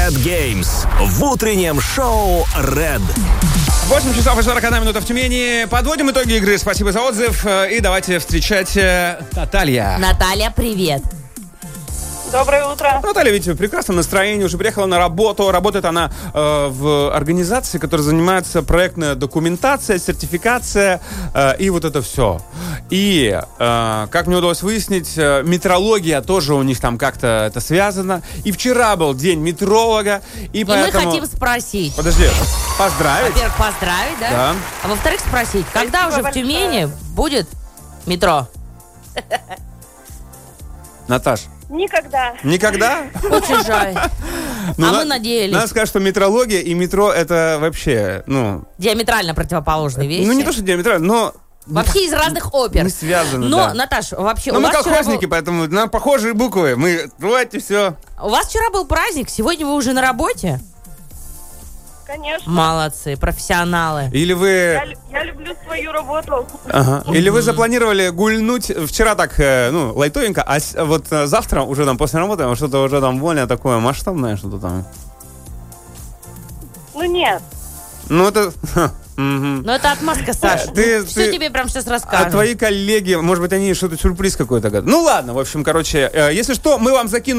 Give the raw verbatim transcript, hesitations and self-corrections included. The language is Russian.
Red Games в утреннем шоу Red. восемь часов и сорок одна минута в Тюмени. Подводим итоги игры. Спасибо за отзыв. И давайте встречать Наталья. Наталья, привет. Доброе утро. Наталья, видите, в прекрасном настроении, уже приехала на работу. Работает она э, в организации, которая занимается проектной документацией, сертификация э, и вот это все. И, э, как мне удалось выяснить, э, метрология тоже у них там как-то это связано. И вчера был день метролога. И, И поэтому... мы хотим спросить. Подожди, поздравить. Во-первых, поздравить, да? Да. А во-вторых, спросить, когда Спасибо уже в большое. Тюмени будет метро? Наташ, Никогда. никогда? Очень жаль. Ну, А на- мы надеялись. Надо сказать, что метрология и метро это вообще, ну... Диаметрально противоположные вещи. Ну, не то, что диаметрально, но... Вообще из разных опер. Не связаны, Но, да. Наташ, вообще, Ну, у мы вас, вчера колхозники, был, поэтому на похожие буквы. Мы, давайте все. у вас вчера был праздник, сегодня вы уже на работе? Конечно. Молодцы, профессионалы. Или вы... Я, лю- я люблю свою работу. Ага. Или вы запланировали гульнуть вчера так, э, ну, лайтовенько, а с- вот э, завтра уже там после работы что-то уже там более такое масштабное, что-то там. Ну нет. Ну, это... ха, мгм. Ну, это отмазка, Саша. Ты- Что ты- тебе прям сейчас А расскажем? твои коллеги, может быть, они что-то сюрприз какой-то готовят. Ну, ладно, в общем, короче, э, если что, мы вам закинем